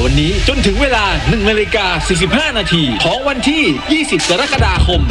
วันนี้จนถึงเวลา 1:45 นาทีของวันที่ 20 กรกฎาคม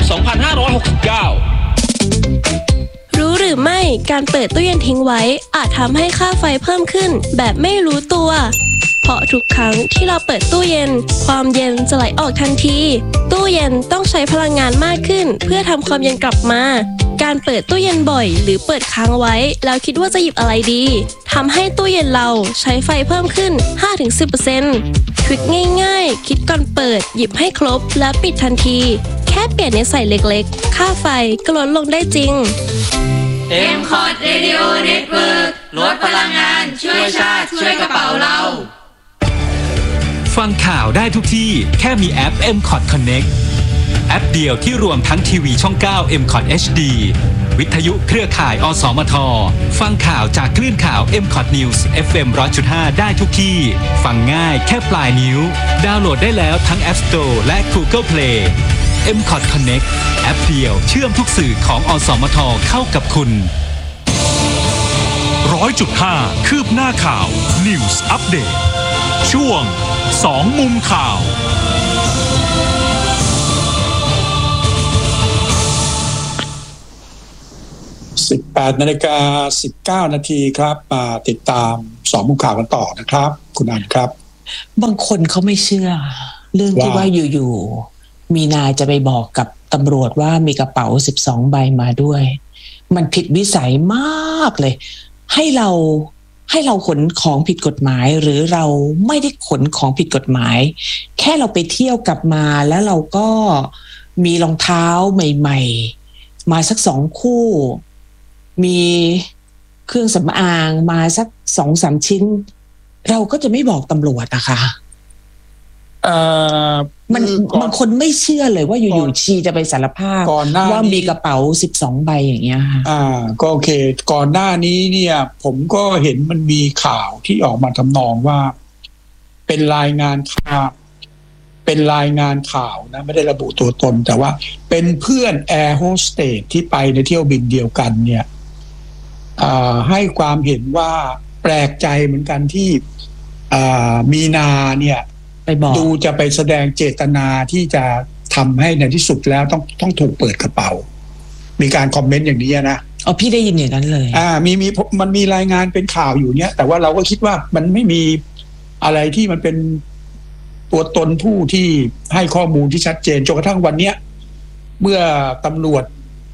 2569 รู้หรือไม่การเปิดตู้เย็นทิ้งไว้อาจทำให้ค่าไฟเพิ่มขึ้นแบบไม่รู้ตัวเพราะทุกครั้งที่เราเปิดตู้เย็นความเย็นจะไหลออกทันทีตู้เย็นต้องใช้พลังงานมากขึ้นเพื่อทำความเย็นกลับมาการเปิดตู้เย็นบ่อยหรือเปิดค้างไว้แล้วคิดว่าจะหยิบอะไรดีทำให้ตู้เย็นเราใช้ไฟเพิ่มขึ้น 5-10% ทริคง่ายๆคิดก่อนเปิดหยิบให้ครบและปิดทันทีแค่เปลี่ยนนิสัยเล็กๆค่าไฟก็ลดลงได้จริง MCOT Radio Network ลดพลังงานช่วยชาติช่วยกระเป๋าเราฟังข่าวได้ทุกที่แค่มีแอป MCOT Connect แอปเดียวที่รวมทั้งทีวีช่อง 9 MCOT HD วิทยุเครือข่ายอสมทฟังข่าวจากคลื่นข่าว MCOT News FM 100.5 ได้ทุกที่ฟังง่ายแค่ปลายนิ้วดาวน์โหลดได้แล้วทั้ง App Store และ Google Play MCOT Connect แอปเดียวเชื่อมทุกสื่อของอสมทเข้ากับคุณ 100.5 คืบหน้าข่าว News Update ช่วง2มุมข่าว 18:19 นาทีครับมาติดตาม2มุมข่าวกันต่อนะครับคุณอันครับบางคนเขาไม่เชื่อเรื่องที่ว่าอยู่ๆมีนายจะไปบอกกับตำรวจว่ามีกระเป๋า12ใบมาด้วยมันผิดวิสัยมากเลยให้เราขนของผิดกฎหมายหรือเราไม่ได้ขนของผิดกฎหมายแค่เราไปเที่ยวกลับมาแล้วเราก็มีรองเท้าใหม่ๆมาสัก2คู่มีเครื่องสำอางมาสัก 2-3 ชิ้นเราก็จะไม่บอกตำรวจนะคะมันบางคนไม่เชื่อเลยว่าอยู่ๆชีจะไปสารภาพว่ามีกระเป๋า12ใบอย่างเงี้ยค่ะก็โอเคก่อนหน้านี้เนี่ยผมก็เห็นมันมีข่าวที่ออกมาทำนองว่าเป็นรายงานข่าวนะไม่ได้ระบุตัวตนแต่ว่าเป็นเพื่อนแอร์โฮสเตสที่ไปในเที่ยวบินเดียวกันเนี่ยให้ความเห็นว่าแปลกใจเหมือนกันที่มีนาเนี่ยดูจะไปแสดงเจตนาที่จะทำให้ในที่สุดแล้วต้องถูกเปิดกระเป๋ามีการคอมเมนต์อย่างนี้นะพี่ได้ยินอย่างนั้นเลยมันมีรายงานเป็นข่าวอยู่เนี่ยแต่ว่าเราก็คิดว่ามันไม่มีอะไรที่มันเป็นตัวตนผู้ที่ให้ข้อมูลที่ชัดเจนจนกระทั่งวันเนี้ยเมื่อตำรวจ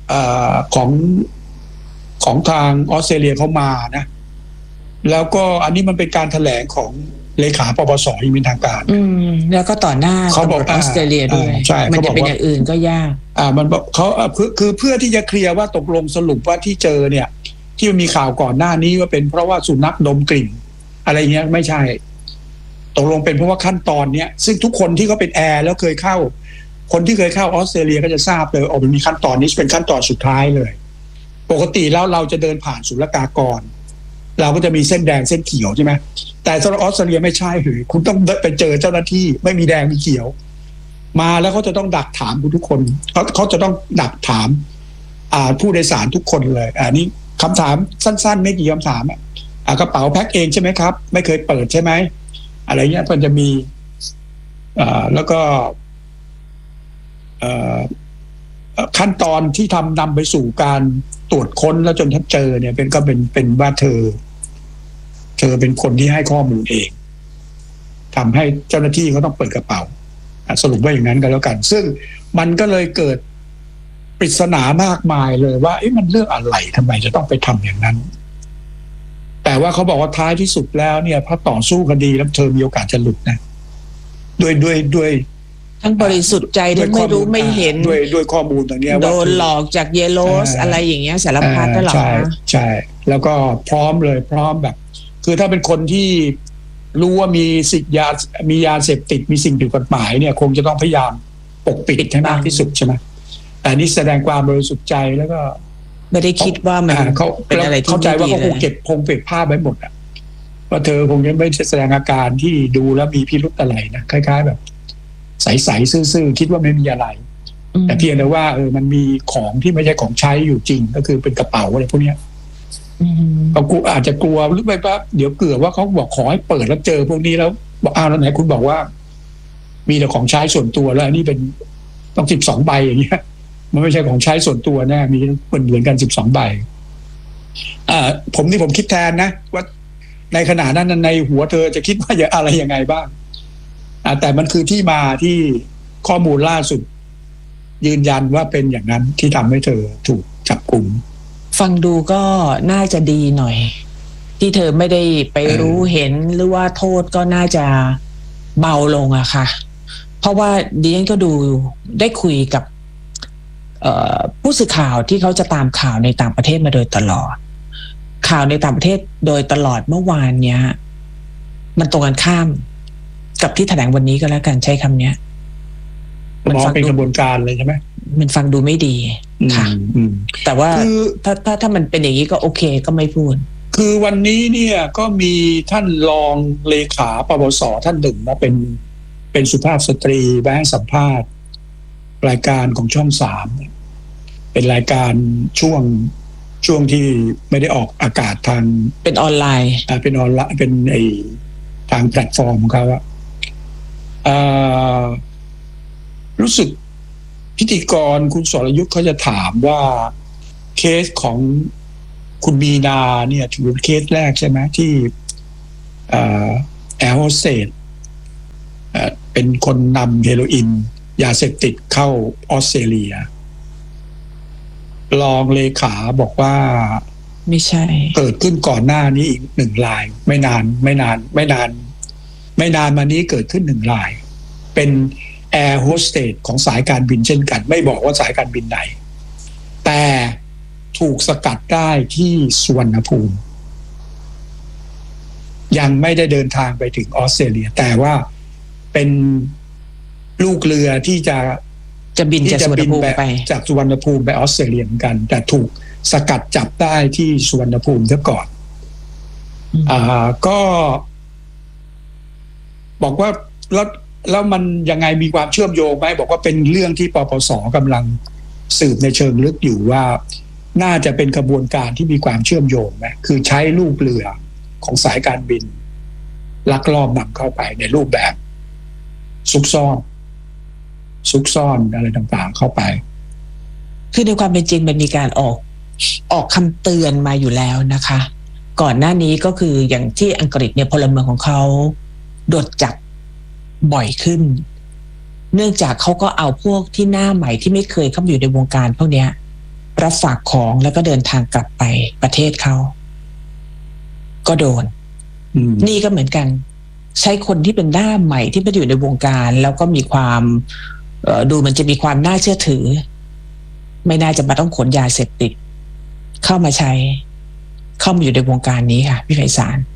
ของทางออสเตรเลียเขามานะแล้วก็อันนี้มันเป็นการแถลงของเลขาปปส.อย่างเป็นทางการแล้วก็ต่อหน้าเขาบอกออสเตรเลียด้วยมันจะเป็นอย่างอื่นก็ยากมันบอกเขาคือเพื่อที่จะเคลียร์ว่าตกลงสรุปว่าที่เจอเนี่ยที่มันมีข่าวก่อนหน้านี้ว่าเป็นเพราะว่าสุนัขดมกลิ่นอะไรเงี้ยไม่ใช่ตกลงเป็นเพราะว่าขั้นตอนเนี้ยซึ่งทุกคนที่เขาเป็นแอร์แล้วเคยเข้าคนที่เคยเข้าออสเตรเลียก็จะทราบเลยมันมีขั้นตอนนี้เป็นขั้นตอนสุดท้ายเลยปกติแล้วเราจะเดินผ่านศุลกากรเราก็จะมีเส้นแดงเส้นเขียวใช่ไหมแต่สำหรับออสเตรเลียไม่ใช่เลยคุณต้องไปเจอเจ้าหน้าที่ไม่มีแดงมีเขียวมาแล้วเขาจะต้องดักถามทุกคนเขาจะต้องดักถามผู้โดยสารทุกคนเลยนี่คำถามสั้นๆไม่กี่คำถามกระเป๋าแพ็คเองใช่ไหมครับไม่เคยเปิดใช่ไหมอะไรเงี้ยมันจะมีแล้วก็ขั้นตอนที่นำไปสู่การตรวจค้นแล้วจนเจอเนี่ยเป็นว่าเธอเป็นคนที่ให้ข้อมูลเองทำให้เจ้าหน้าที่เขาต้องเปิดกระเป๋าสรุปว่าอย่างนั้นกันแล้วกันซึ่งมันก็เลยเกิดปริศนามากมายเลยว่ามันเรื่องอะไรทำไมจะต้องไปทำอย่างนั้นแต่ว่าเขาบอกว่าท้ายที่สุดแล้วเนี่ยพอต่อสู้คดีแล้วเธอมีโอกาสจะหลุดนะด้วยทั้งบริสุทธิ์ใจด้วยไม่รู้ไม่เห็นด้วยข้อมูลตรงนี้โดนหลอกจากเยลโลสอะไรอย่างเงี้ยสารพัดนั่นหรอใช่แล้วก็พร้อมแบบคือถ้าเป็นคนที่รู้ว่ามียาเสพติดมีสิ่งผิดกฎหมายเนี่ยคงจะต้องพยายามปกปิดให้มากที่สุดใช่ไหมแต่นี่แสดงความบริสุทธิ์ใจแล้วก็ไม่ได้คิดว่ามันเป็นอะไรที่เข้าใจว่าเขาคงเก็บภาพไว้หมดว่าเธอคงยังไม่แสดงอาการที่ดูแล้วมีพิรุธอะไรนะคล้ายๆแบบใสๆซื่อๆคิดว่าไม่มีอะไรแต่เพียงแต่ว่ามันมีของที่ไม่ใช่ของใช้อยู่จริงก็คือเป็นกระเป๋าอะไรพวกนี้เขาอาจจะกลัวหรือไม่ว่าเดี๋ยวเกิดว่าเขาบอกขอให้เปิดแล้วเจอพวกนี้แล้วบอกอ้าวแล้วไหนคุณบอกว่า มีแต่ของใช้ส่วนตัวแล้วอันนี้เป็นต้อง12 ใบอย่างเงี้ยมันไม่ใช่ของใช้ส่วนตัวแน่มีเหมือนกัน12 ใบผมคิดแทนนะว่าในขณะนั้นในหัวเธอจะคิดว่าอะไรยังไงบ้างแต่มันคือที่มาที่ข้อมูลล่าสุดยืนยันว่าเป็นอย่างนั้นที่ทำให้เธอถูกจับกุมฟังดูก็น่าจะดีหน่อยที่เธอไม่ได้ไปรู้เห็นหรือว่าโทษก็น่าจะเบาลงอะค่ะเพราะว่าดิฉันก็ดูได้คุยกับผู้สื่อข่าวที่เขาจะตามข่าวในต่างประเทศมาโดยตลอดข่าวในต่างประเทศโดยตลอดเมื่อวานเนี้ยมันตรงกันข้ามกับที่แถลงวันนี้ก็แล้วกันใช้คำเนี้ยมันฟังเป็นกระบวนการเลยใช่ไหมมันฟังดูไม่ดีค่ะแต่ว่าถ้ามันเป็นอย่างนี้ก็โอเคก็ไม่พูดคือวันนี้เนี่ยก็มีท่านรองเลขาปปส.ท่านหนึ่งมาเป็นสุภาพสตรีมาให้สัมภาษณ์รายการของช่อง3เป็นรายการช่วงที่ไม่ได้ออกอากาศทางเป็นออนไลน์เป็นออนไลน์เป็นทางแพลตฟอร์มของเขารู้สึกพิธีกรคุณสรยุทธ์เขาจะถามว่าเคสของคุณมีนาเนี่ยถือเป็นเคสแรกใช่ไหมที่แอร์โฮสเตสเป็นคนนำเฮโรอีนยาเสพติดเข้าออสเตรเลียรองเลขาบอกว่าไม่ใช่เกิดขึ้นก่อนหน้านี้อีก1 รายไม่นานมานี้เกิดขึ้น1 รายเป็นแอร์โฮสเตสของสายการบินเช่นกันไม่บอกว่าสายการบินไหนแต่ถูกสกัดได้ที่สุวรรณภูมิยังไม่ได้เดินทางไปถึงออสเตรเลียแต่ว่าเป็นลูกเรือที่จะบินจากสุวรรณภูมิไปจากสุวรรณภูมิไปออสเตรเลียเหมือนกันแต่ถูกสกัดจับได้ที่สุวรรณภูมิซะก่อนก็บอกว่าแล้วมันยังไงมีความเชื่อมโยงไหมบอกว่าเป็นเรื่องที่ปปส.กำลังสืบในเชิงลึกอยู่ว่าน่าจะเป็นกระบวนการที่มีความเชื่อมโยงไหมคือใช้ลูกเรือของสายการบินลักลอบนำเข้าไปในรูปแบบซุกซ่อนอะไรต่างๆเข้าไปคือในความเป็นจริงมันมีการออกคำเตือนมาอยู่แล้วนะคะก่อนหน้านี้ก็คืออย่างที่อังกฤษเนี่ยพลเมืองของเขาโดนจับบ่อยขึ้นเนื่องจากเขาก็เอาพวกที่หน้าใหม่ที่ไม่เคยเข้ามาอยู่ในวงการพวกนี้รับฝากของแล้วก็เดินทางกลับไปประเทศเขาก็โดนนี่ก็เหมือนกันใช้คนที่เป็นหน้าใหม่ที่ไม่ได้อยู่ในวงการแล้วก็มีความดูมันจะมีความน่าเชื่อถือไม่น่าจะมาต้องขนยาเสพติดเข้ามาใช้เข้ามาอยู่ในวงการนี้ค่ะพี่ไพศาล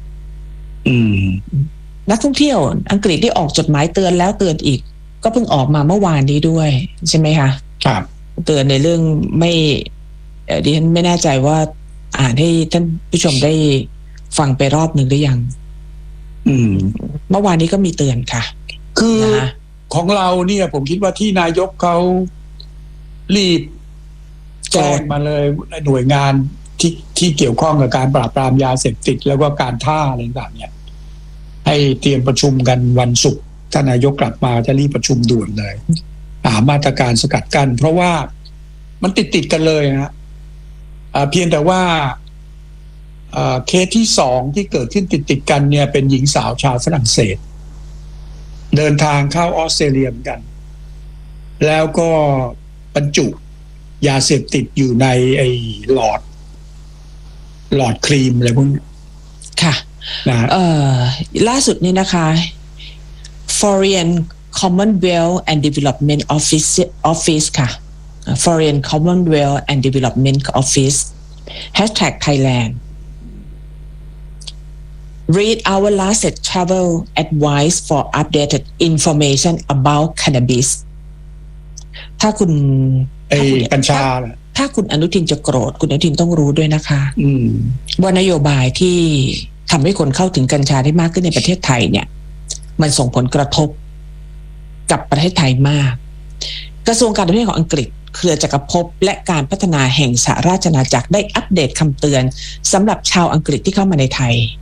นักท่องเที่ยวอังกฤษที่ออกจดหมายเตือนแล้วเตือนอีกก็เพิ่งออกมาเมื่อวานนี้ด้วยใช่ไหมคะครับเตือนในเรื่องไม่ดิฉันไม่แน่ใจว่าอ่านให้ท่านผู้ชมได้ฟังไปรอบหนึ่งหรือยังเมื่อวานนี้ก็มีเตือนค่ะคือของเราเนี่ยผมคิดว่าที่นายกเขารีบแจ้งมาเลยหน่วยงานที่เกี่ยวข้องกับการปราบปรามยาเสพติดแล้วก็การท่าอะไรต่างๆเนี่ยให้เตรียมประชุมกันวันศุกร์ท่านนายกกลับมาจะรีบประชุมด่วนเลยหามาตรการสกัดกั้นเพราะว่ามันติดกันเลยนะเพียงแต่ว่าเคสที่2ที่เกิดขึ้นติดกันเนี่ยเป็นหญิงสาวชาวฝรั่งเศสเดินทางเข้าออสเตรเลียเหมือนกันแล้วก็บรรจุยาเสพติดอยู่ในไอ้หลอดครีมอะไรพวกนี้ค่ะล่าสุดนี่นะคะ Foreign Commonwealth and Development Office ค่ะ Foreign Commonwealth and Development Office #Thailand Read our last travel advice for updated information about cannabis ถ้าคุณกัญชาถ้าคุณอนุทินจะโกรธคุณอนุทินต้องรู้ด้วยนะคะว่านโยบายที่ทำให้คนเข้าถึงกัญชาได้มากขึ้นในประเทศไทยเนี่ยมันส่งผลกระทบกับประเทศไทยมากกระทรวงการต่างประเทศของอังกฤษเครือจักรภพและการพัฒนาแห่งสหราชอาณาจักรได้อัปเดตคำเตือนสำหรับชาวอังกฤษที่เข้ามาในไทย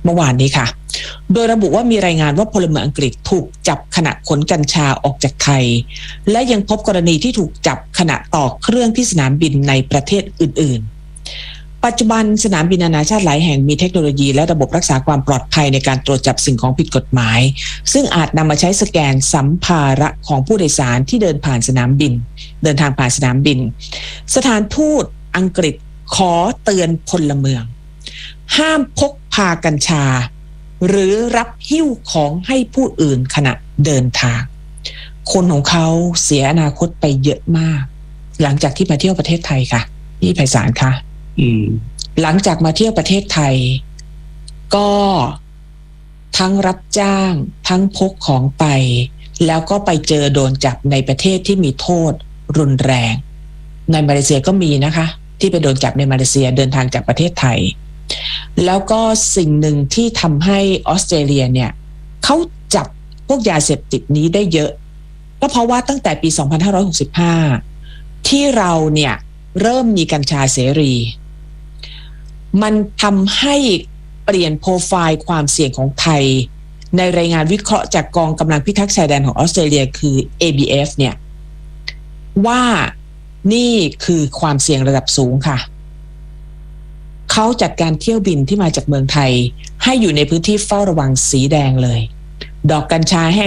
เมื่อวานนี้ค่ะโดยระบุว่ามีรายงานว่าพลเมืองอังกฤษถูกจับขณะขนกัญชาออกจากไทยและยังพบกรณีที่ถูกจับขณะต่อเครื่องที่สนามบินในประเทศอื่นๆปัจจุบันสนามบินนานาชาติหลายแห่งมีเทคโนโลยีและระบบรักษาความปลอดภัยในการตรวจจับสิ่งของผิดกฎหมายซึ่งอาจนำมาใช้สแกนสัมภาระของผู้โดยสารที่เดินทางผ่านสนามบินสถานทูตอังกฤษขอเตือนพลเมืองห้ามพกพากัญชาหรือรับหิ้วของให้ผู้อื่นขณะเดินทางคนของเขาเสียอนาคตไปเยอะมากหลังจากที่มาเที่ยวประเทศไทยค่ะพี่ไพศาลค่ะหลังจากมาเที่ยวประเทศไทยก็ทั้งรับจ้างทั้งพกของไปแล้วก็ไปเจอโดนจับในประเทศที่มีโทษรุนแรงในมาเลเซียก็มีนะคะที่ไปโดนจับในมาเลเซียเดินทางจากประเทศไทยแล้วก็สิ่งหนึ่งที่ทำให้ออสเตรเลียเนี่ยเขาจับพวกยาเสพติดนี้ได้เยอะก็เพราะว่าตั้งแต่ปี 2565 ที่เราเนี่ยเริ่มมีกัญชาเสรีมันทำให้เปลี่ยนโปรไฟล์ความเสี่ยงของไทยในรายงานวิเคราะห์จากกองกำลังพิทักษ์ชายแดนของออสเตรเลียคือ ABF เนี่ยว่านี่คือความเสี่ยงระดับสูงค่ะเขาจัดการเที่ยวบินที่มาจากเมืองไทยให้อยู่ในพื้นที่เฝ้าระวังสีแดงเลยดอกกัญชาแห้ง